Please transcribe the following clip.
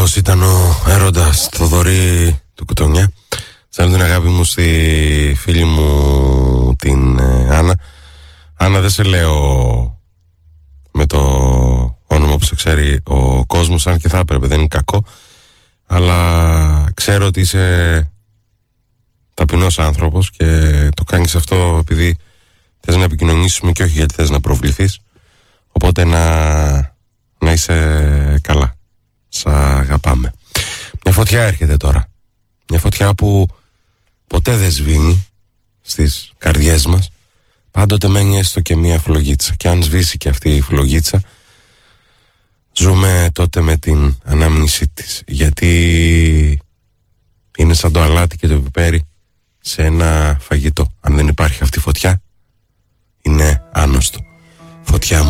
Αυτός ήταν ο έρωτας Θοδωρή του Κουτονιά. Θέλω την αγάπη μου στη φίλη μου την Άννα. Άννα, δεν σε λέω με το όνομα που σε ξέρει ο κόσμος, αν και θα έπρεπε, δεν είναι κακό, αλλά ξέρω ότι είσαι ταπεινός άνθρωπος και το κάνεις αυτό επειδή θες να επικοινωνήσουμε και όχι γιατί θες να προβληθείς. Οπότε να είσαι καλά. Σ' αγαπάμε. Μια φωτιά έρχεται τώρα. Μια φωτιά που ποτέ δεν σβήνει στις καρδιές μας. Πάντοτε μένει έστω και μια φλογίτσα. Και αν σβήσει και αυτή η φλογίτσα, ζούμε τότε με την ανάμνησή της. Γιατί είναι σαν το αλάτι και το πιπέρι σε ένα φαγητό. Αν δεν υπάρχει αυτή η φωτιά, είναι άνοστο. Φωτιά μου.